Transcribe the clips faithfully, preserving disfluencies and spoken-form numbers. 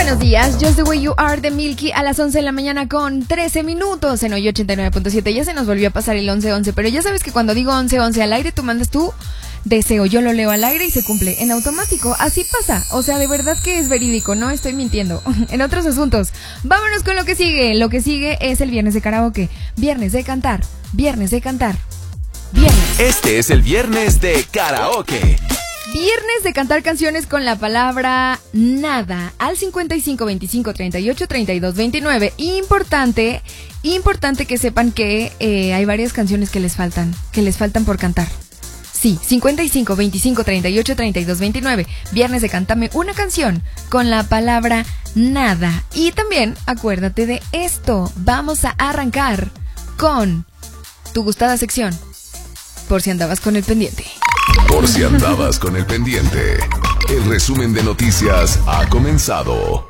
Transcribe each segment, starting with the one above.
Buenos días, Just the Way You Are de Milky a las once de la mañana con trece minutos en hoy ochenta y nueve punto siete. Ya se nos volvió a pasar el once once, pero ya sabes que cuando digo once once al aire, tú mandas tu deseo, yo lo leo al aire y se cumple en automático. Así pasa, o sea, de verdad que es verídico, no estoy mintiendo. En otros asuntos, vámonos con lo que sigue. Lo que sigue es el viernes de karaoke, viernes de cantar, viernes de cantar, viernes. Este es el viernes de karaoke. Viernes de cantar canciones con la palabra nada al cincuenta y cinco veinticinco treinta y ocho treinta y dos veintinueve. Importante, importante que sepan que eh, hay varias canciones que les faltan, que les faltan por cantar. Sí, cincuenta y cinco veinticinco treinta y ocho treinta y dos veintinueve. Viernes de cántame una canción con la palabra nada. Y también acuérdate de esto. Vamos a arrancar con tu gustada sección, por si andabas con el pendiente. Por si andabas con el pendiente, el resumen de noticias ha comenzado.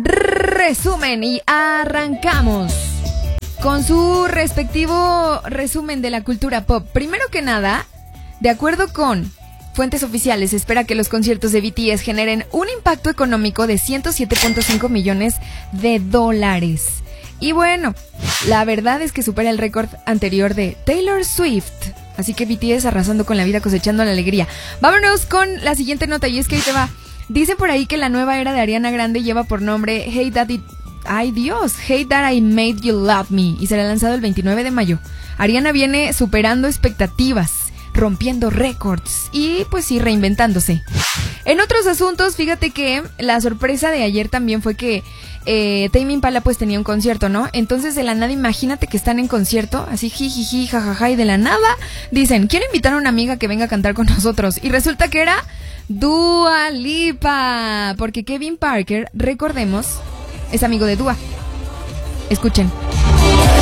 Resumen y arrancamos con su respectivo resumen de la cultura pop. Primero que nada, de acuerdo con fuentes oficiales, se espera que los conciertos de B T S generen un impacto económico de ciento siete punto cinco millones de dólares. Y bueno, la verdad es que supera el récord anterior de Taylor Swift. Así que B T S arrasando con la vida, cosechando la alegría. Vámonos con la siguiente nota, y es que ahí te va. Dicen por ahí que la nueva era de Ariana Grande lleva por nombre Hey Daddy... ¡Ay Dios! Hey That I Made You Love Me. Y será lanzado el veintinueve de mayo. Ariana viene superando expectativas, rompiendo récords y pues sí, reinventándose. En otros asuntos, fíjate que la sorpresa de ayer también fue que eh, Tame Impala pues tenía un concierto, ¿no? Entonces de la nada, imagínate que están en concierto, así jijiji, jajaja, y de la nada dicen, quiero invitar a una amiga que venga a cantar con nosotros. Y resulta que era Dua Lipa, porque Kevin Parker, recordemos, es amigo de Dua. Escuchen.